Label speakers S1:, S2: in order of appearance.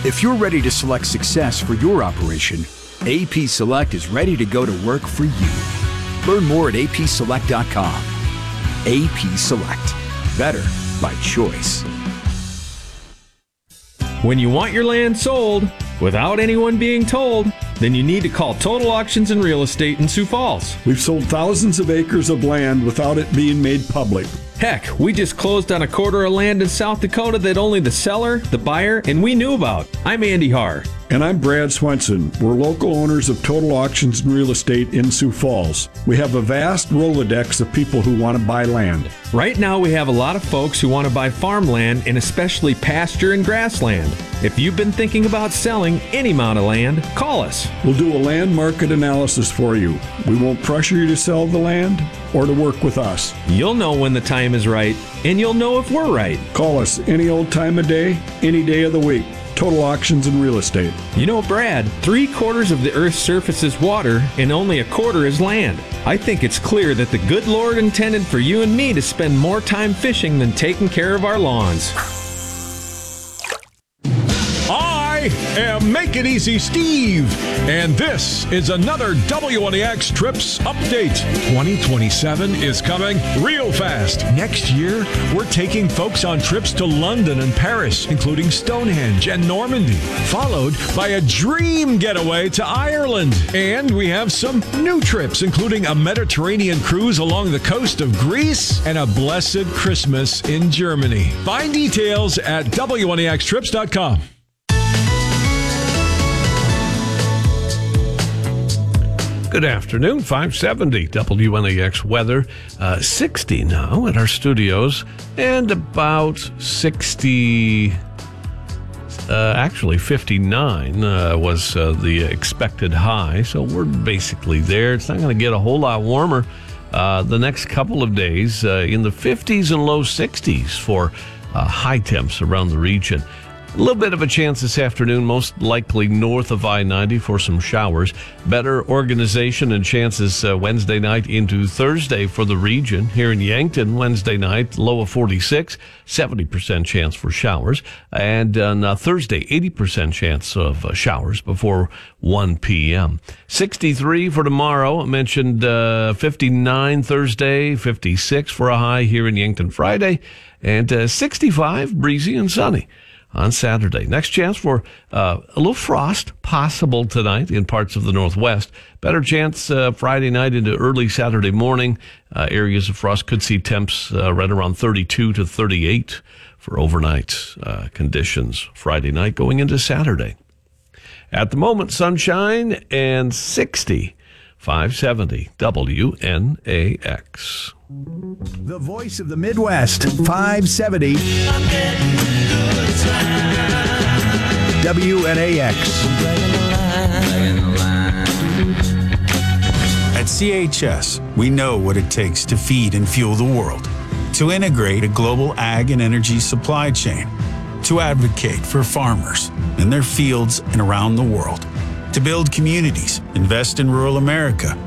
S1: If you're ready to select success for your operation, AP Select is ready to go to work for you. Learn more at apselect.com. AP Select. Better by choice.
S2: When you want your land sold without anyone being told, then you need to call Total Auctions and Real Estate in Sioux Falls.
S3: We've sold thousands of acres of land without it being made public.
S2: Heck, we just closed on a quarter of land in South Dakota that only the seller, the buyer, and we knew about. I'm Andy Haar.
S3: And I'm Brad Swenson. We're local owners of Total Auctions and Real Estate in Sioux Falls. We have a vast Rolodex of people who want to buy land.
S2: Right now, we have a lot of folks who want to buy farmland and especially pasture and grassland. If you've been thinking about selling any amount of land, call us.
S3: We'll do a land market analysis for you. We won't pressure you to sell the land or to work with us.
S2: You'll know when the time is right, and you'll know if we're right.
S3: Call us any old time of day, any day of the week. Total Auctions and Real Estate.
S2: You know, Brad, 3/4 of the Earth's surface is water, and only 1/4 is land. I think it's clear that the good Lord intended for you and me to spend more time fishing than taking care of our lawns.
S4: I am Make It Easy Steve, and this is another WNEX Trips Update. 2027 is coming real fast. Next year, we're taking folks on trips to London and Paris, including Stonehenge and Normandy, followed by a dream getaway to Ireland. And we have some new trips, including a Mediterranean cruise along the coast of Greece and a blessed Christmas in Germany. Find details at WNEXTrips.com.
S5: Good afternoon, 570 WNEX weather, 60 now at our studios, and about 60, actually 59 was the expected high, so we're basically there. It's not going to get a whole lot warmer the next couple of days, in the 50s and low 60s for high temps around the region. A little bit of a chance this afternoon, most likely north of I-90 for some showers. Better organization and chances Wednesday night into Thursday for the region. Here in Yankton, Wednesday night, low of 46, 70% chance for showers. And on Thursday, 80% chance of showers before 1 p.m. 63 for tomorrow. I mentioned 59 Thursday, 56 for a high here in Yankton Friday, and 65 breezy and sunny on Saturday. Next chance for a little frost possible tonight in parts of the Northwest. Better chance Friday night into early Saturday morning. Areas of frost could see temps right around 32 to 38 for overnight conditions Friday night going into Saturday. At the moment, sunshine and 60. 570 WNAX.
S1: The voice of the Midwest, 570 WNAX.
S6: At CHS, we know what it takes to feed and fuel the world, to integrate a global ag and energy supply chain, to advocate for farmers in their fields and around the world, to build communities, invest in rural America,